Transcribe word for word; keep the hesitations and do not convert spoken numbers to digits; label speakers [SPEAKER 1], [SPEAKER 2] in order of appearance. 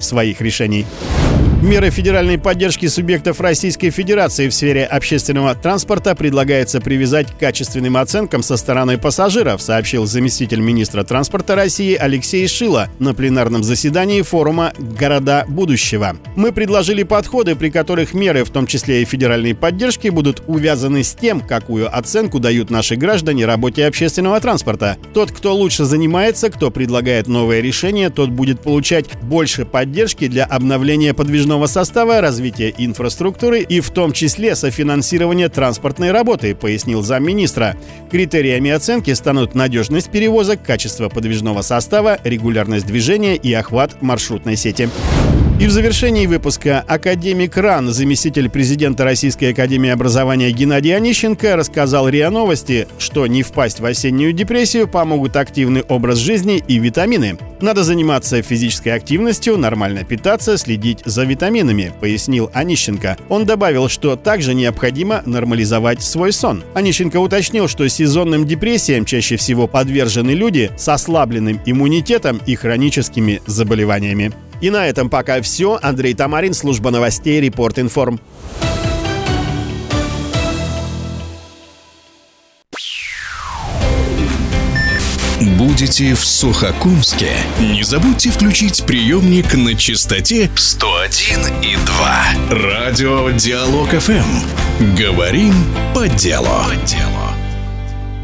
[SPEAKER 1] своих решений. Меры федеральной поддержки субъектов Российской Федерации в сфере общественного транспорта предлагается привязать к качественным оценкам со стороны пассажиров, сообщил заместитель министра транспорта России Алексей Шило на пленарном заседании форума «Города будущего». Мы предложили подходы, при которых меры, в том числе и федеральной поддержки, будут увязаны с тем, какую оценку дают наши граждане работе общественного транспорта. Тот, кто лучше занимается, кто предлагает новые решения, тот будет получать больше поддержки для обновления подвижного состава, развития инфраструктуры и в том числе софинансирования транспортной работы, пояснил замминистра. Критериями оценки станут надежность перевозок, качество подвижного состава, регулярность движения и охват маршрутной сети. И в завершении выпуска академик РАН, заместитель президента Российской академии образования Геннадий Онищенко, рассказал РИА Новости, что не впасть в осеннюю депрессию помогут активный образ жизни и витамины. Надо заниматься физической активностью, нормально питаться, следить за витаминами, пояснил Онищенко. Он добавил, что также необходимо нормализовать свой сон. Онищенко уточнил, что сезонным депрессиям чаще всего подвержены люди с ослабленным иммунитетом и хроническими заболеваниями. И на этом пока все. Андрей Тамарин, служба новостей «Репорт Информ».
[SPEAKER 2] Будете в Сухокумске? Не забудьте включить приемник на частоте сто один и два. Радио Диалог эф эм. Говорим по делу. По делу.